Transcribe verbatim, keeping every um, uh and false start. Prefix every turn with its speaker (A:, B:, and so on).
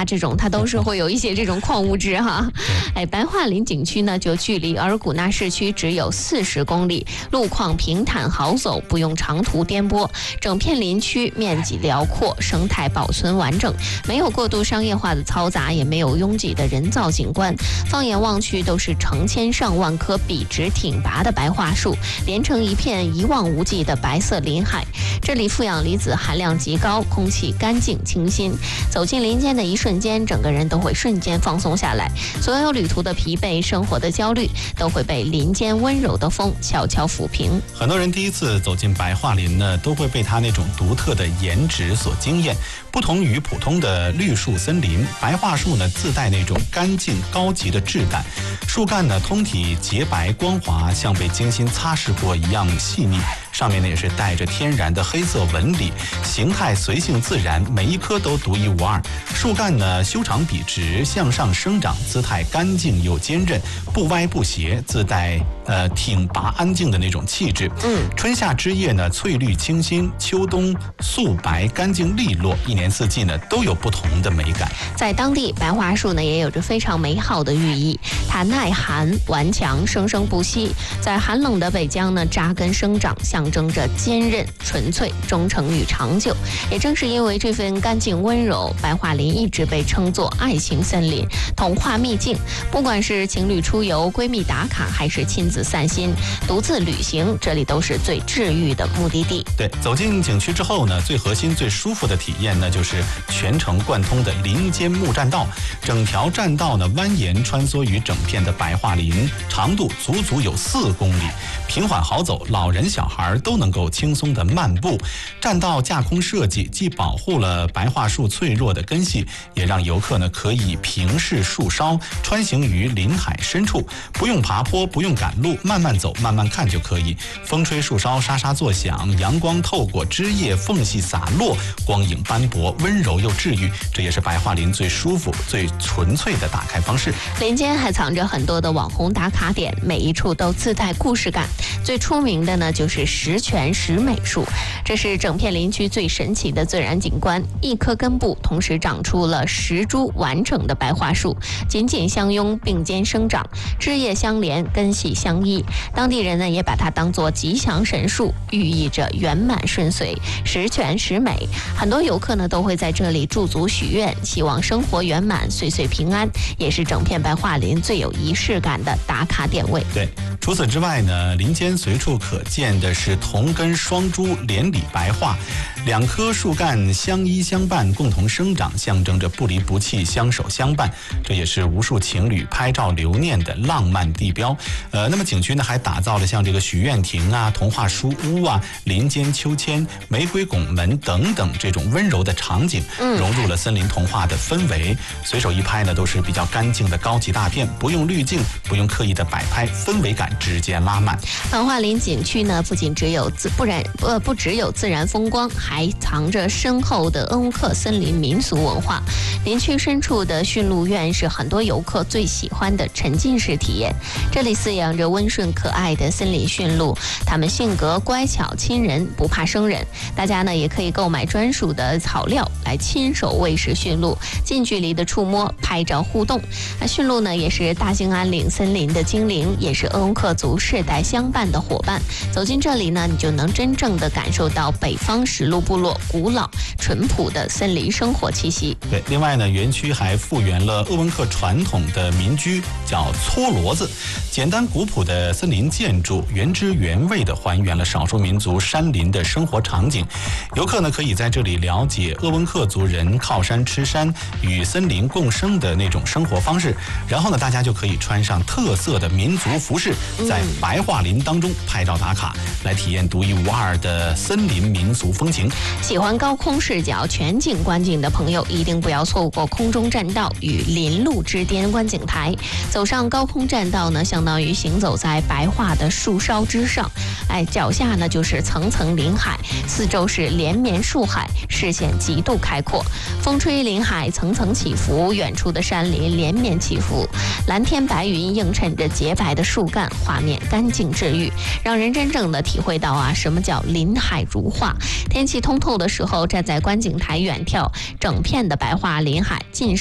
A: 啊这种，它都是会有一些这种矿物质哈。哎，白桦林景区呢，就距离额尔古纳市区只有四十公里，路况平坦好走，不用长途颠簸。整片林区面积辽阔，生态保存完整，没有过度商业化的嘈杂，也没有拥挤的人造景观。放眼望去，都是成千上万棵笔直挺拔的白桦树，连成一片一望无际的白色林海。这里负氧离子含量极高，空气干净清新。走进林间的一瞬间，整个人都会瞬间放松下来，所有旅途的疲惫、生活的焦虑，都会被林间温柔的风悄悄抚平。
B: 很多人第一次走进白桦林呢，都会被它那种独特的颜值所惊艳。不同于普通的绿树森林，白桦树呢自带那种干净高级的质感，树干呢通体洁白光滑，像被精心擦拭过一样细腻。上面呢也是带着天然的黑色纹理，形态随性自然，每一棵都独一无二。树干呢修长笔直，向上生长，姿态干净又坚韧，不歪不斜，自带呃挺拔安静的那种气质。
A: 嗯，
B: 春夏枝叶呢翠绿清新，秋冬素白干净利落，一年四季呢都有不同的美感。
A: 在当地，白桦树呢也有着非常美好的寓意，它耐寒顽强，生生不息，在寒冷的北疆呢扎根生长，象征着坚韧、纯粹、忠诚与长久。也正是因为这份干净温柔，白桦林一直被称作爱情森林、童话秘境。不管是情侣出游、闺蜜打卡，还是亲子散心、独自旅行，这里都是最治愈的目的地。
B: 对，走进景区之后呢，最核心、最舒服的体验呢，就是全程贯通的林间木栈道。整条栈道呢蜿蜒穿梭于整片的白桦林，长度足足有四公里，平缓好走，老人小孩都能够轻松的漫步。栈道架空设计，既保护了白桦树脆弱的根系，也让游客呢可以平视树梢，穿行于林海深处，不用爬坡，不用赶路，慢慢走，慢慢看就可以。风吹树梢沙沙作响，阳光透过枝叶缝隙洒落，光影斑驳，温柔又治愈。这也是白桦林最舒服、最纯粹的打开方式。
A: 林间还藏着很多的网红打卡点，每一处都自带故事感。最出名的呢就是十全十美树，这是整片林区最神奇的自然景观。一棵根部同时长出了十株完整的白桦树，紧紧相拥，并肩生长，枝叶相连，根系相依。当地人呢也把它当作吉祥神树，寓意着圆满顺遂、十全十美。很多游客呢都会在这里驻足许愿，希望生活圆满、岁岁平安，也是整片白桦林最有仪式感的打卡点位。
B: 对，除此之外呢，林间随处可见的是同根双株连理白桦，两棵树干相依相伴，共同生长，象征着不离不弃、相守相伴。这也是无数情侣拍照留念的浪漫地标。呃，那么景区呢还打造了像这个许愿亭啊、童话书屋啊、林间秋千、玫瑰拱门等等这种温柔的场景，融入了森林童话的氛围。随手一拍呢，都是比较干净的高级大片，不用滤镜，不用刻意的摆拍，氛围感直接拉满。
A: 白桦林景区呢，不仅只有自不然呃不只有自然风光，还藏着深厚的鄂温克森林民俗文化。林区深处的驯鹿院是很多游客最喜欢的沉浸式体验。这里饲养着温顺可爱的森林驯鹿，它们性格乖巧亲人，不怕生人。大家呢也可以购买专属的草料来亲手喂食驯鹿，近距离的触摸、拍照互动。那驯鹿呢也是大兴安岭森林的精灵，也是鄂温克族世代相伴的伙伴。走进这里呢，你就能真正的感受到北方石鹿部落古老淳朴的森林生活气息。
B: 对，另外呢，园区还复原了鄂温克传统的民居，叫搓骡子，简单古朴的森林建筑，原汁原味的还原了少数民族山林的生活场景。游客呢可以在这里了解鄂温克族人靠山吃山、与森林共生的那种生活方式，然后呢，大家就可以穿上特色的民族服饰，在白桦林当中拍照打卡，来体验独一无二的森林民俗风情。
A: 喜欢高空视角、全景观景的朋友，一定不要错过空中栈道与林路之巅观景台。走上高空栈道呢，相当于行走在白桦的树梢之上，哎，脚下呢就是层层林海，四周是连绵树海，视线极度开阔。风吹林海层层起伏，远处的山林连绵起伏，蓝天白云映衬着洁白的树干，画面干净治愈，让人真正的体会到啊什么叫林海如画。天气通透的时候，站在观景台远眺，整片的白桦林海尽